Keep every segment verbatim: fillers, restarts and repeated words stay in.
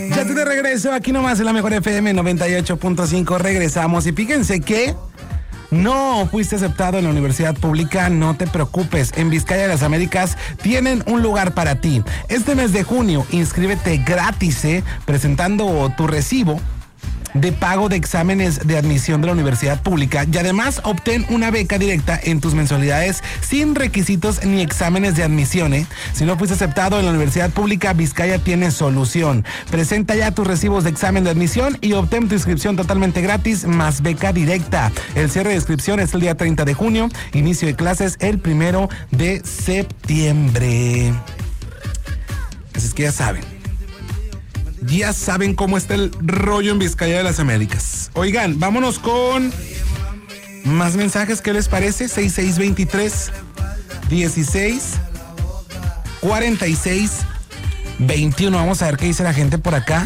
Ya estoy de regreso, aquí nomás en la mejor F M noventa y ocho punto cinco. Regresamos y fíjense que no fuiste aceptado en la universidad pública, no te preocupes. En Vizcaya de las Américas tienen un lugar para ti. Este mes de junio, inscríbete gratis, ¿eh? presentando tu recibo de pago de exámenes de admisión de la universidad pública y además obtén una beca directa en tus mensualidades sin requisitos ni exámenes de admisión. ¿eh? Si no fuiste aceptado en la universidad pública, Vizcaya tiene solución. Presenta ya tus recibos de examen de admisión y obtén tu inscripción totalmente gratis más beca directa. El cierre de inscripción es el día treinta de junio, inicio de clases el primero de septiembre. Así es que ya saben. Ya saben cómo está el rollo en Vizcaya de las Américas. Oigan, vámonos con más mensajes. ¿Qué les parece? seis seis dos tres, dieciséis, cuarenta y seis, veintiuno. Vamos a ver qué dice la gente por acá.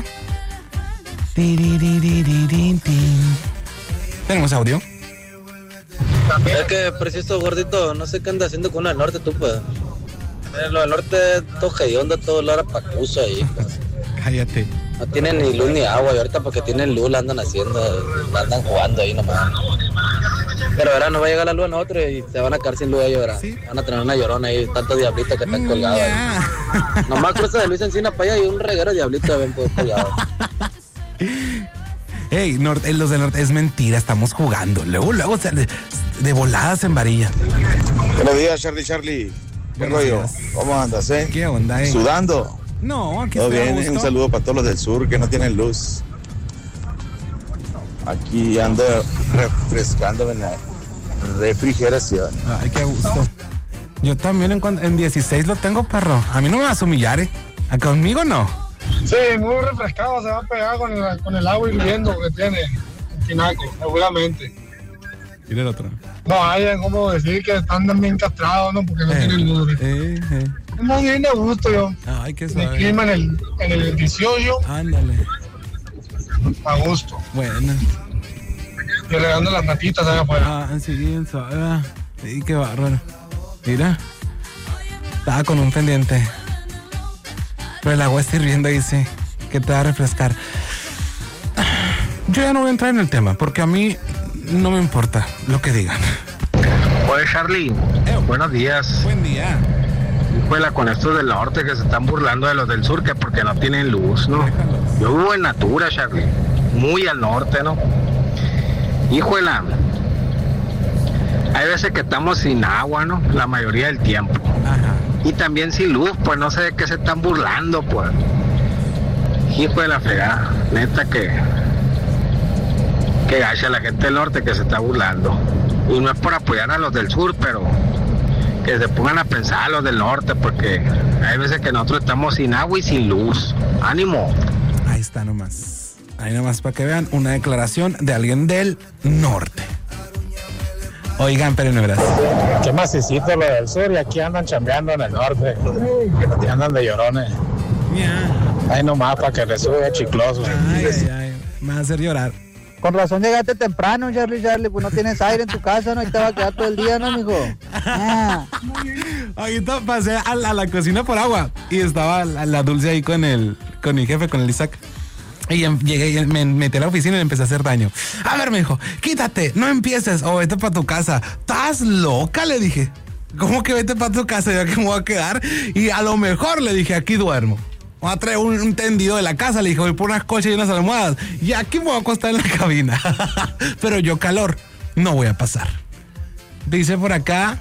¿Tenemos audio? Es que, preciso, gordito, no sé qué anda haciendo con el norte, tú, pues. Lo del norte, todo hediondo, todo lo era pacuso ahí, pues. Cállate. No tienen ni luz ni agua, y ahorita porque tienen luz la andan haciendo, la andan jugando ahí nomás. Pero ahora no va a llegar la luz a nosotros y se van a quedar sin luz ellos, ¿verdad? ¿Sí? Van a tener una llorona ahí, tantos diablitos que están colgados. Yeah. Nomás cruza de Luis Encina para allá y un reguero de diablitos ven pues, colgados. Ey, norte, los del norte, es mentira, estamos jugando. Luego, luego, de, de voladas en varilla. Buenos días, Charlie, Charlie. ¿Qué rollo? ¿Cómo andas, eh? ¿Qué onda, eh? ¿Sudando? No, aquí todo bien. Un saludo para todos los del sur que no tienen luz. Aquí ando refrescándome en la refrigeración. Ay, qué gusto. Yo también en, en dieciséis lo tengo, perro. A mí no me vas a humillar, ¿eh? ¿A conmigo no? Sí, muy refrescado, se va a pegar con el, con el agua hirviendo que tiene el tinaco, seguramente. ¿Y el otro? No, hay como decir que están bien castrados, ¿no? Porque no eh, tienen luz. Eh, eh. No, bien de gusto yo. Ay, qué suave. Mi clima en el, en el dieciocho. Ándale. A gusto. Bueno. Y regando las ratitas allá afuera. Ah, sí, bien suave. Sí, qué bárbaro. Mira. Estaba con un pendiente. Pero el agua está hirviendo y sí, que te va a refrescar. Yo ya no voy a entrar en el tema, porque a mí no me importa lo que digan. Oye, Charlie, eh, buenos días. Buen día. Híjole, con estos del norte que se están burlando de los del sur, que porque no tienen luz, ¿no? Déjalos. Yo vivo en Natura, Charlie, muy al norte, ¿no? Híjole, hay veces que estamos sin agua, ¿no? La mayoría del tiempo. Ajá. Y también sin luz, pues no sé de qué se están burlando, pues. Hijo de la fregada, neta que... que gacha la gente del norte que se está burlando. Y no es por apoyar a los del sur, pero que se pongan a pensar a los del norte, porque hay veces que nosotros estamos sin agua y sin luz. ¡Ánimo! Ahí está nomás. Ahí nomás para que vean una declaración de alguien del norte. Oigan, pero no verás. Qué macicito lo del sur y aquí andan chambeando en el norte. Y andan de llorones. Yeah. Ahí nomás para que le sube chicloso. Ay, ay, ay. Me va a hacer llorar. Con razón llegaste temprano, Charlie, Charlie, pues no tienes aire en tu casa, ¿no? Y te va a quedar todo el día, ¿no, mijo? Ah. Ahorita pasé a la, a la cocina por agua y estaba la, la Dulce ahí con el, con mi jefe, con el Isaac. Y llegué y me metí a la oficina y le empecé a hacer daño. A ver, me dijo, quítate, no empieces, o vete para tu casa. ¿Estás loca? Le dije. ¿Cómo que vete para tu casa? ¿Ya que me voy a quedar? Y a lo mejor le dije, aquí duermo. Voy a traer un, un tendido de la casa, le dije, voy por unas colchas y unas almohadas. Y aquí me voy a acostar en la cabina. Pero yo calor, no voy a pasar. Dice por acá.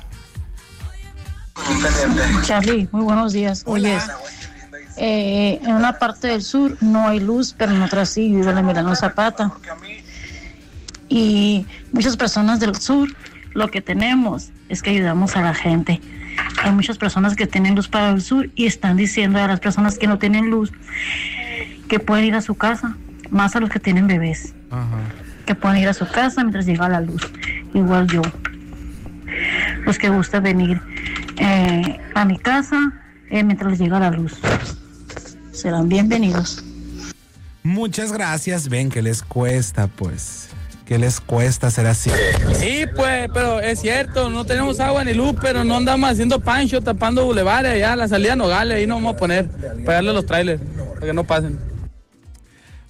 Charlie, muy buenos días. Oye, eh, en una parte del sur no hay luz, pero en otra sí, vive en Emiliano Zapata. Y muchas personas del sur, lo que tenemos es que ayudamos a la gente. Hay muchas personas que tienen luz para el sur y están diciendo a las personas que no tienen luz que pueden ir a su casa, más a los que tienen bebés. Ajá. Que pueden ir a su casa mientras llega la luz. Igual yo. Los que gusta venir eh, a mi casa eh, mientras les llega la luz. Serán bienvenidos. Muchas gracias. Ven que les cuesta, pues. ¿Qué les cuesta ser así? Sí, pues, pero es cierto, no tenemos agua ni luz, pero no andamos haciendo pancho, tapando bulevares allá, la salida Nogales, ahí no vamos a poner, para darle los trailers, para que no pasen.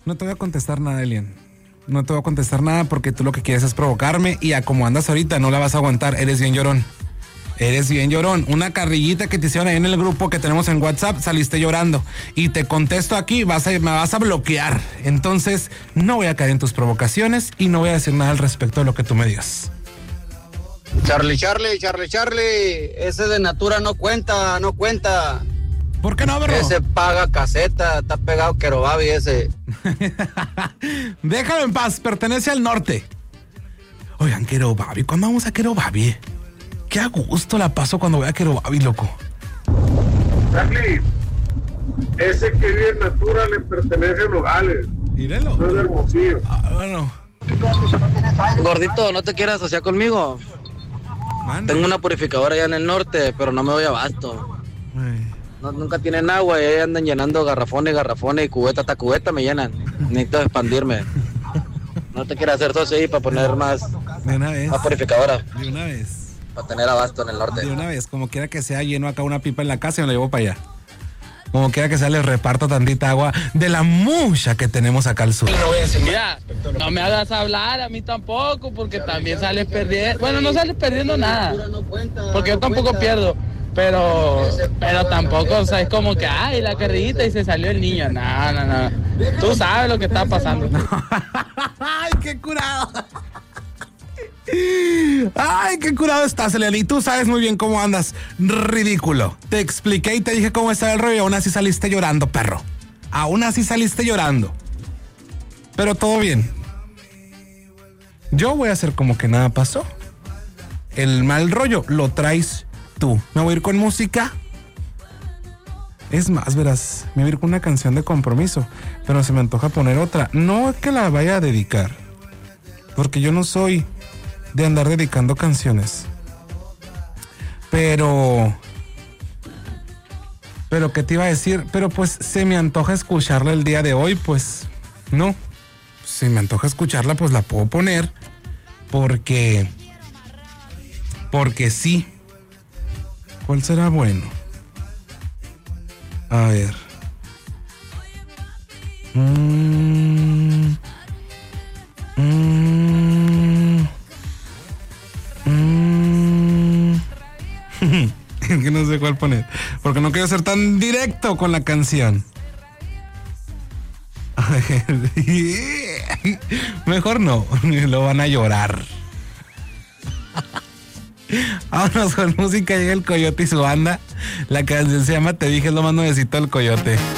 No te voy a contestar nada, Elian. No te voy a contestar nada porque tú lo que quieres es provocarme y a como andas ahorita no la vas a aguantar. Eres bien llorón. Eres bien llorón. Una carrillita que te hicieron ahí en el grupo que tenemos en WhatsApp, saliste llorando. Y te contesto aquí, vas a, me vas a bloquear. Entonces, no voy a caer en tus provocaciones y no voy a decir nada al respecto de lo que tú me digas. Charlie, Charlie, Charlie, Charlie. Ese de Natura no cuenta, no cuenta. ¿Por qué no, bro? Ese paga caseta, está pegado Querobabi ese. Déjalo en paz, pertenece al norte. Oigan, Querobabi, ¿cuándo vamos a Querobabi? Qué a gusto la paso cuando voy a Querobabi, loco. Charlie, ese que vive en Natura le pertenece a Nogales. Mírelo. No es de Hermosillo. Ah, bueno. Gordito, ¿no te quieres asociar conmigo? Manda. Tengo una purificadora allá en el norte, pero no me doy abasto. No, nunca tienen agua y ahí andan llenando garrafones, garrafones y cubeta hasta cubeta me llenan. Necesito expandirme. ¿No te quieres hacer socio ahí para poner más, De una vez. más purificadora? De una vez. Para tener abasto en el norte. De una vez, como quiera que sea, lleno acá una pipa en la casa y me la llevo para allá. Como quiera que sea, les reparto tantita agua de la mucha que tenemos acá al sur. Mira, no me hagas hablar, a mí tampoco, porque también sales perdiendo. Bueno, no sales perdiendo nada, porque yo tampoco pierdo. Pero, pero tampoco, o sea, es como que, ay, la carrillita y se salió el niño. No, no, no. Tú sabes lo que está pasando. ¡Ay, qué curado! ¡Ay, qué curado estás, Elian! Y tú sabes muy bien cómo andas. Ridículo. Te expliqué y te dije cómo estaba el rollo y aún así saliste llorando, perro. Aún así saliste llorando. Pero todo bien. Yo voy a hacer como que nada pasó. El mal rollo lo traes tú. Me voy a ir con música. Es más, verás, me voy a ir con una canción de compromiso, pero se me antoja poner otra. No es que la vaya a dedicar, porque yo no soy de andar dedicando canciones. Pero... Pero, ¿qué te iba a decir? Pero pues se me antoja escucharla el día de hoy, pues no. Si me antoja escucharla, pues la puedo poner, porque... Porque sí. ¿Cuál será bueno? A ver. Mm, mm, mm. Es que no sé cuál poner, porque no quiero ser tan directo con la canción. A ver. Mejor no, lo van a llorar. Vámonos con música, llega el Coyote y su banda. La canción se llama Te dije, es lo más nuevecito del Coyote.